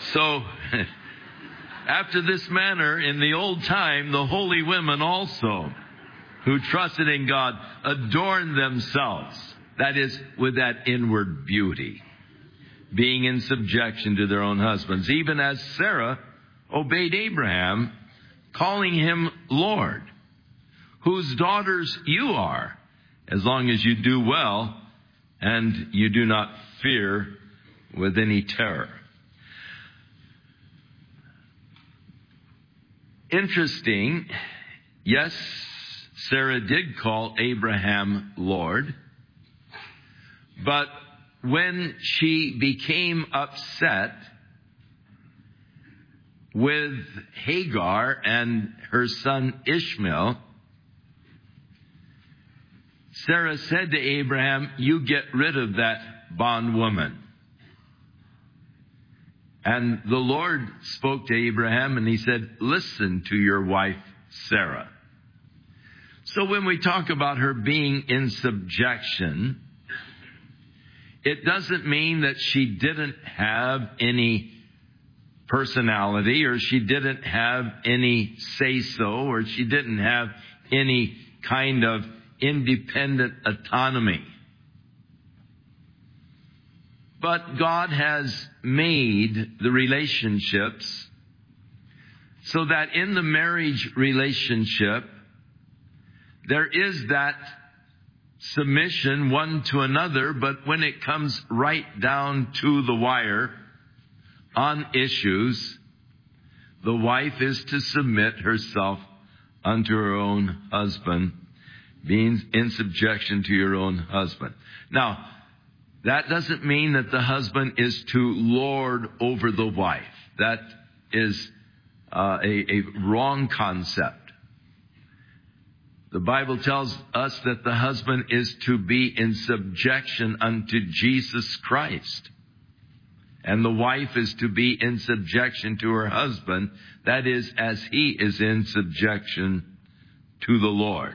So, after this manner, in the old time, the holy women also, who trusted in God, adorned themselves, that is, with that inward beauty, being in subjection to their own husbands, even as Sarah obeyed Abraham, calling him Lord, whose daughters you are, as long as you do well and you do not fear with any terror. Interesting, yes, Sarah did call Abraham Lord, but when she became upset with Hagar and her son Ishmael, Sarah said to Abraham, "You get rid of that bondwoman." And the Lord spoke to Abraham and he said, "Listen to your wife Sarah." So when we talk about her being in subjection, it doesn't mean that she didn't have any personality, or she didn't have any say-so, or she didn't have any kind of independent autonomy. But God has made the relationships so that in the marriage relationship, there is that submission one to another, but when it comes right down to the wire on issues, the wife is to submit herself unto her own husband, being in subjection to your own husband. Now, that doesn't mean that the husband is to lord over the wife. That is a wrong concept. The Bible tells us that the husband is to be in subjection unto Jesus Christ. And the wife is to be in subjection to her husband. That is, as he is in subjection to the Lord.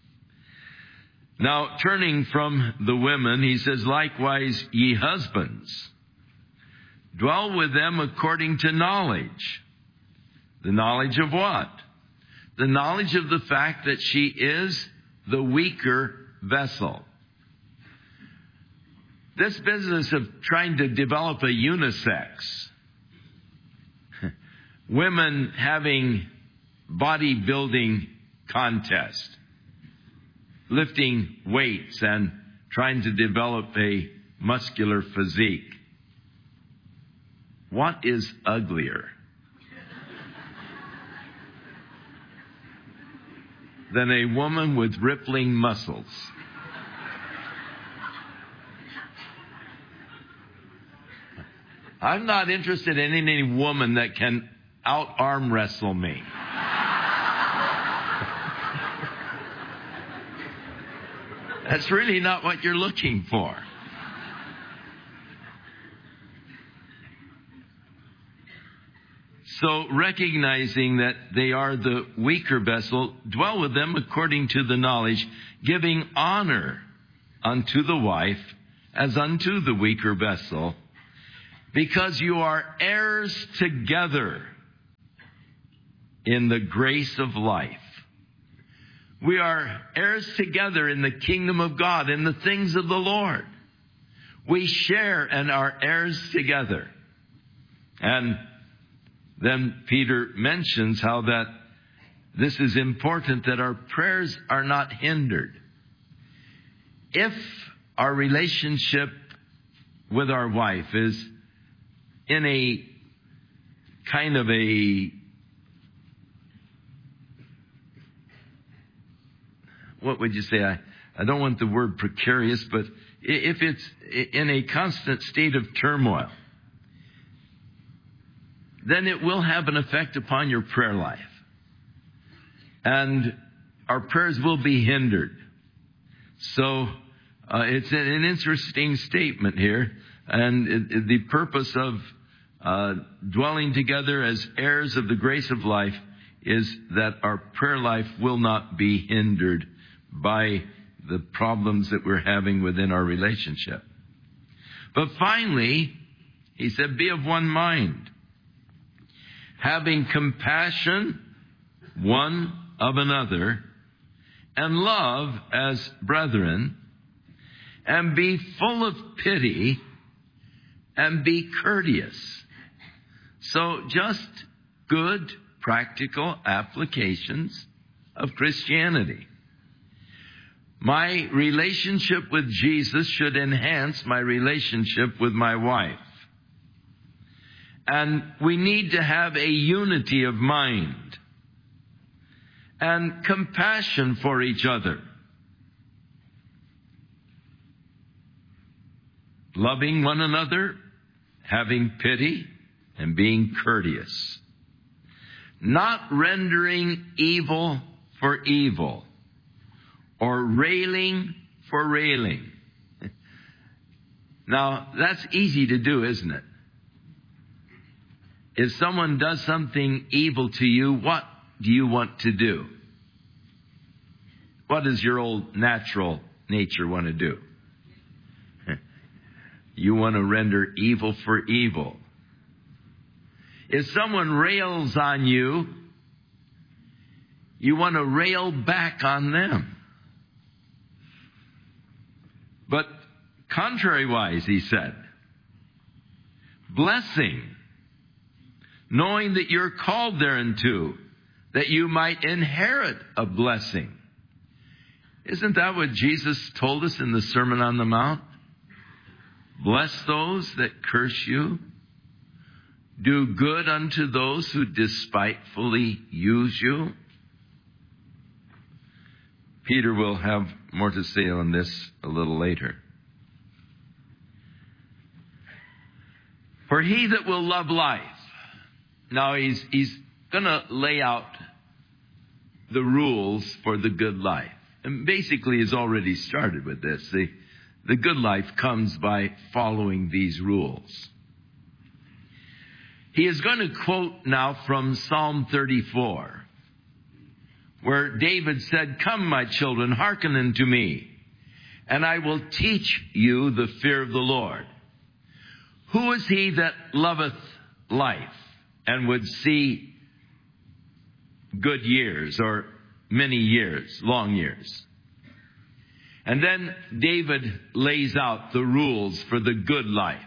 Now, turning from the women, he says, "Likewise, ye husbands, dwell with them according to knowledge." The knowledge of what? The knowledge of the fact that she is the weaker vessel. This business of trying to develop a unisex, women having bodybuilding contests, lifting weights and trying to develop a muscular physique. What is uglier than a woman with rippling muscles? I'm not interested in any woman that can out-arm wrestle me. That's really not what you're looking for. So recognizing that they are the weaker vessel, dwell with them according to the knowledge, giving honor unto the wife as unto the weaker vessel, because you are heirs together in the grace of life. We are heirs together in the kingdom of God, in the things of the Lord. We share and are heirs together. And then Peter mentions how that this is important, that our prayers are not hindered. If our relationship with our wife is in a kind of a, what would you say? I don't want the word precarious, but if it's in a constant state of turmoil, then it will have an effect upon your prayer life. And our prayers will be hindered. So it's an interesting statement here. And the purpose of dwelling together as heirs of the grace of life is that our prayer life will not be hindered by the problems that we're having within our relationship. But finally, he said, be of one mind. having compassion one of another, and love as brethren, and be full of pity, and be courteous. So just good, practical applications of Christianity. My relationship with Jesus should enhance my relationship with my wife. And we need to have a unity of mind and compassion for each other. Loving one another, having pity, and being courteous. Not rendering evil for evil, or railing for railing. Now, that's easy to do, isn't it? If someone does something evil to you, what do you want to do? What does your old natural nature want to do? You want to render evil for evil. If someone rails on you, you want to rail back on them. But contrariwise, he said, blessing, knowing that you're called thereunto, that you might inherit a blessing. Isn't that what Jesus told us in the Sermon on the Mount? Bless those that curse you. Do good unto those who despitefully use you. Peter will have more to say on this a little later. For he that will love life. Now he's going to lay out the rules for the good life. And basically he's already started with this. The good life comes by following these rules. He is going to quote now from Psalm 34, where David said, "Come, my children, hearken unto me, and I will teach you the fear of the Lord. Who is he that loveth life and would see good years, or many years, long years?" And then David lays out the rules for the good life.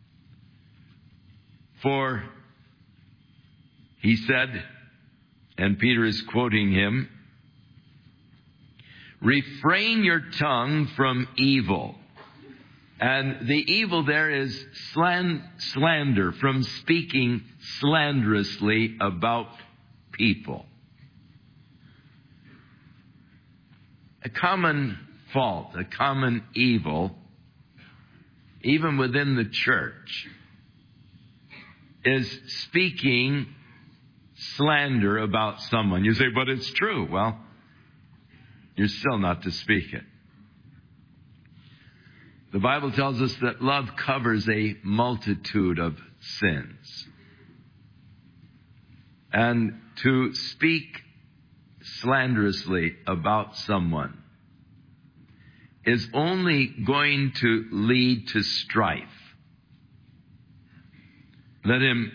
For he said, and Peter is quoting him, "Refrain your tongue from evil." And the evil there is slander, from speaking slanderously about people. A common fault, a common evil, even within the church, is speaking slander about someone. You say, but it's true. Well, you're still not to speak it. The Bible tells us that love covers a multitude of sins. And to speak slanderously about someone is only going to lead to strife. Let him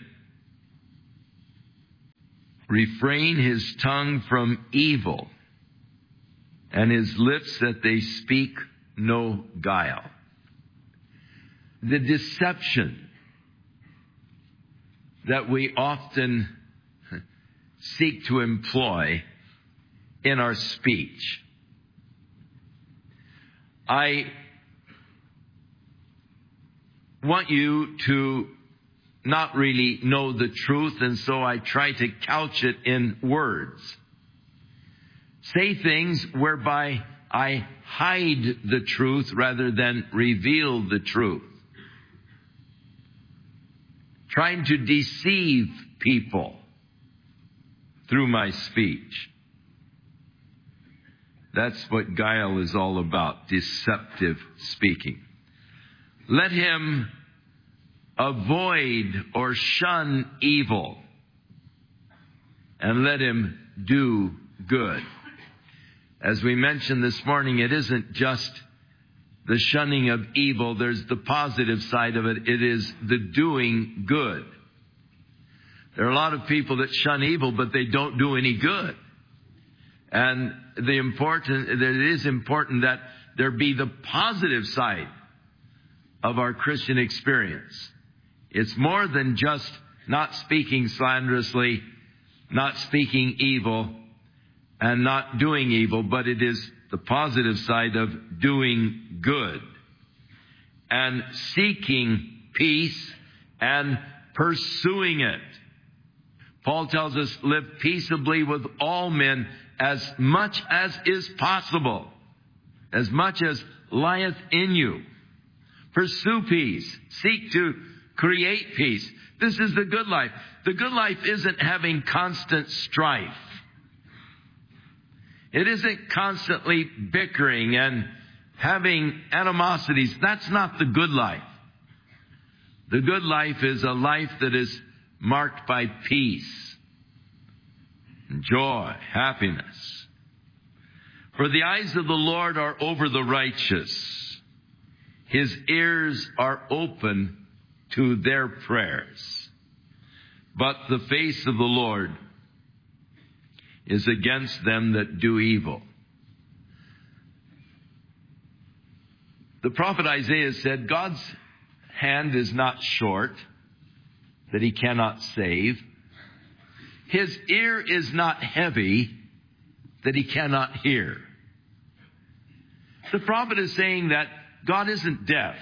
refrain his tongue from evil, and his lips that they speak no guile. The deception that we often seek to employ in our speech. I want you to not really know the truth, and so I try to couch it in words. Say things whereby I hide the truth rather than reveal the truth. Trying to deceive people through my speech. That's what guile is all about, deceptive speaking. Let him avoid or shun evil, and let him do good. As we mentioned this morning, it isn't just the shunning of evil. There's the positive side of it. It is the doing good. There are a lot of people that shun evil, but they don't do any good. And it is important that there be the positive side of our Christian experience. It's more than just not speaking slanderously, not speaking evil, and not doing evil, but it is the positive side of doing good and seeking peace and pursuing it. Paul tells us, live peaceably with all men as much as is possible, as much as lieth in you. Pursue peace. Seek to create peace. This is the good life. The good life isn't having constant strife. It isn't constantly bickering and having animosities. That's not the good life. The good life is a life that is marked by peace, joy, happiness. For the eyes of the Lord are over the righteous. His ears are open to their prayers. But the face of the Lord is against them that do evil. The prophet Isaiah said, God's hand is not short, that he cannot save. His ear is not heavy, that he cannot hear. The prophet is saying that God isn't deaf.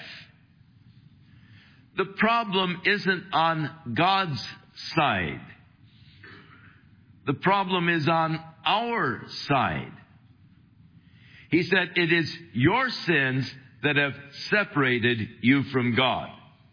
The problem isn't on God's side. The problem is on our side. He said, it is your sins that have separated you from God.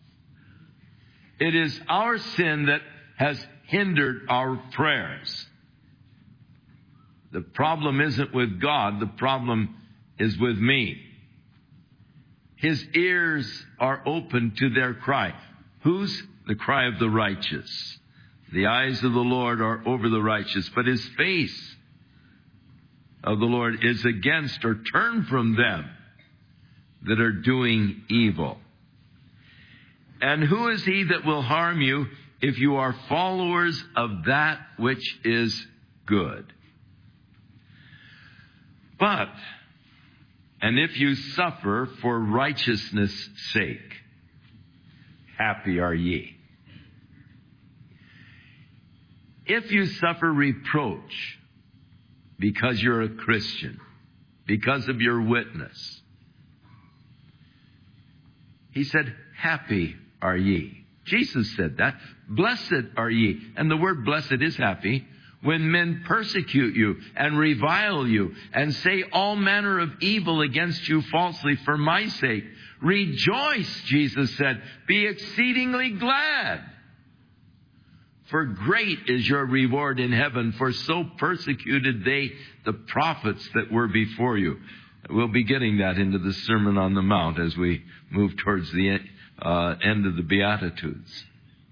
It is our sin that has hindered our prayers. The problem isn't with God. The problem is with me. His ears are open to their cry. Whose? The cry of the righteous. The eyes of the Lord are over the righteous, but his face of the Lord is against or turned from them that are doing evil. And who is he that will harm you if you are followers of that which is good? But, and if you suffer for righteousness' sake, happy are ye. If you suffer reproach because you're a Christian, because of your witness, he said, happy are ye. Jesus said that. Blessed are ye. And the word blessed is happy. When men persecute you and revile you and say all manner of evil against you falsely for my sake, rejoice, Jesus said. Be exceedingly glad. For great is your reward in heaven, for so persecuted they the prophets that were before you. We'll be getting that into the Sermon on the Mount as we move towards the end of the Beatitudes.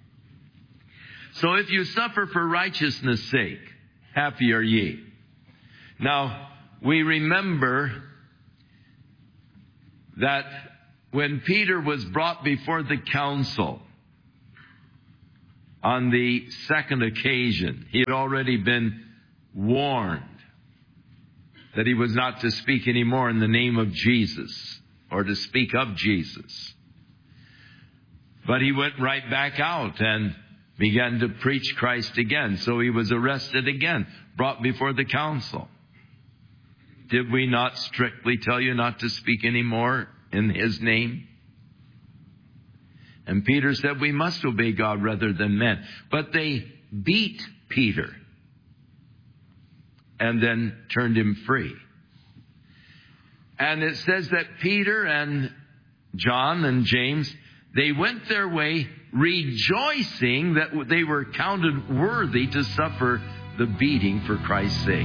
So if you suffer for righteousness' sake, happy are ye. Now, we remember that when Peter was brought before the council on the second occasion, he had already been warned that he was not to speak anymore in the name of Jesus or to speak of Jesus. But he went right back out and began to preach Christ again. So he was arrested again, brought before the council. Did we not strictly tell you not to speak anymore in his name? And Peter said, we must obey God rather than men. But they beat Peter and then turned him free. And it says that Peter and John and James, they went their way rejoicing that they were counted worthy to suffer the beating for Christ's sake.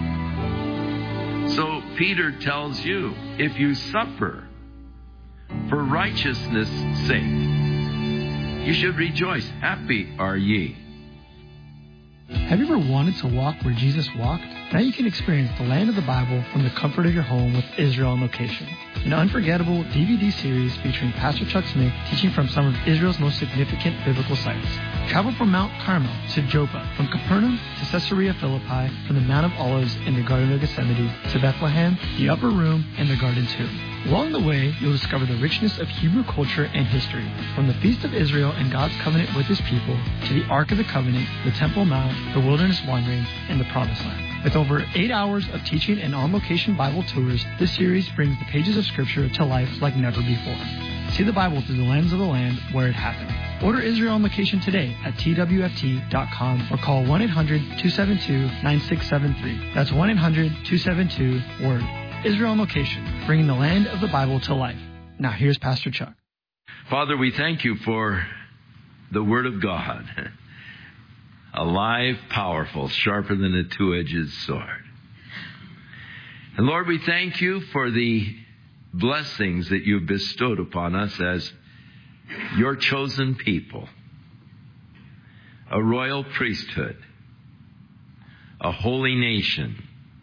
So Peter tells you, if you suffer for righteousness' sake, you should rejoice. Happy are ye. Have you ever wanted to walk where Jesus walked? Now you can experience the land of the Bible from the comfort of your home with Israel on Location. an unforgettable DVD series featuring Pastor Chuck Smith teaching from some of Israel's most significant biblical sites. Travel from Mount Carmel to Joppa, from Capernaum to Caesarea Philippi, from the Mount of Olives in the Garden of Gethsemane to Bethlehem, the Upper Room, and the Garden Tomb. Along the way, you'll discover the richness of Hebrew culture and history, from the Feast of Israel and God's covenant with his people, to the Ark of the Covenant, the Temple Mount, the wilderness wandering, and the Promised Land. With over 8 hours of teaching and on-location Bible tours, this series brings the pages of Scripture to life like never before. See the Bible through the lens of the land where it happened. Order Israel on Location today at twft.com or call 1-800-272-9673. That's 1-800-272-WORD. Israel on Location, bringing the land of the Bible to life. Now here's Pastor Chuck. Father, we thank you for the Word of God, alive, powerful, sharper than a two-edged sword. And Lord, we thank you for the blessings that you've bestowed upon us as your chosen people, a royal priesthood, a holy nation,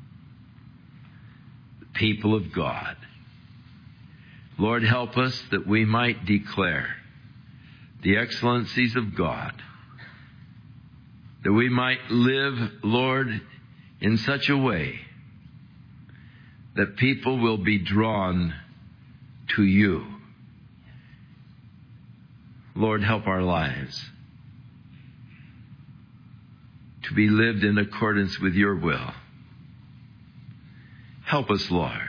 people of God. Lord, help us that we might declare the excellencies of God, that we might live, Lord, in such a way that people will be drawn to you. Lord, help our lives to be lived in accordance with your will. Help us, Lord,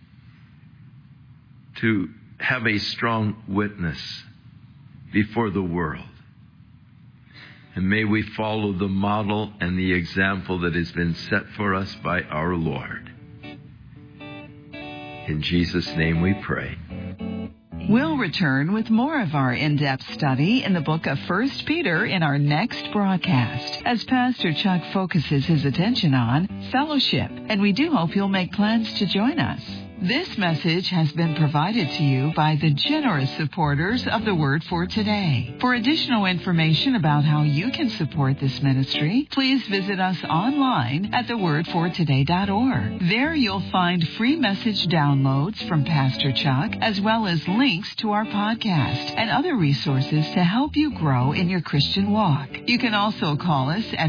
to have a strong witness before the world. And may we follow the model and the example that has been set for us by our Lord. In Jesus' name we pray. We'll return with more of our in-depth study in the book of 1 Peter in our next broadcast, as Pastor Chuck focuses his attention on fellowship, and we do hope you'll make plans to join us. This message has been provided to you by the generous supporters of the Word for Today. For additional information about how you can support this ministry, please visit us online at thewordfortoday.org. There you'll find free message downloads from Pastor Chuck, as well as links to our podcast and other resources to help you grow in your Christian walk. You can also call us at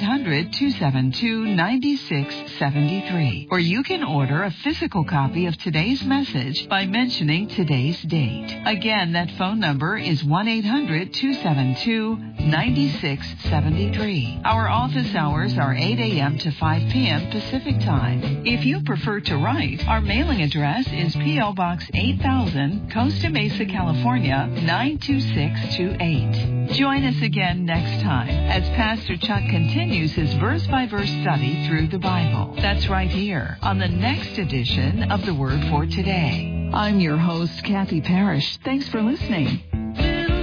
1-800-272-9673, or you can order a physical copy of today's message by mentioning today's date. Again, that phone number is 1-800-272-9673. Our office hours are 8 a.m. to 5 p.m. Pacific Time. If you prefer to write, our mailing address is P.O. Box 8000, Costa Mesa, California, 92628. Join us again next time as Pastor Chuck continues his verse-by-verse study through the Bible. That's right here on the next edition of The Word for Today. I'm your host, Kathy Parrish. Thanks for listening.